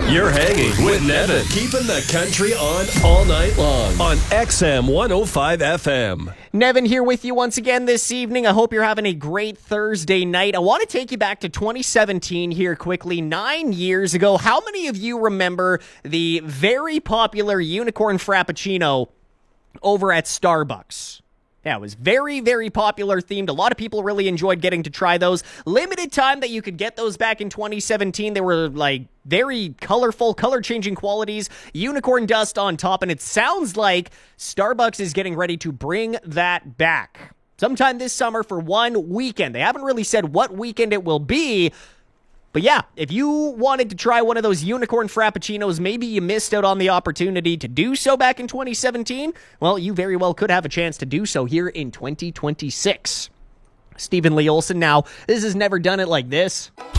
You're hanging with Nevin, keeping the country on all night long on XM 105 FM. Nevin here with you once again this evening. I hope you're having a great Thursday night. I want to take you back to 2017 here quickly. 9 years ago, how many of you remember the very popular Unicorn Frappuccino over at Starbucks? Yeah, it was very, very popular themed. A lot of people really enjoyed getting to try those. Limited time that you could get those back in 2017. They were like very colorful, color-changing qualities, unicorn dust on top, and it sounds like Starbucks is getting ready to bring that back sometime this summer for one weekend. They haven't really said what weekend it will be. But yeah, if you wanted to try one of those unicorn frappuccinos, maybe you missed out on the opportunity to do so back in 2017, well, you very well could have a chance to do so here in 2026. Stephen Lee Olson now, this has never done it like this.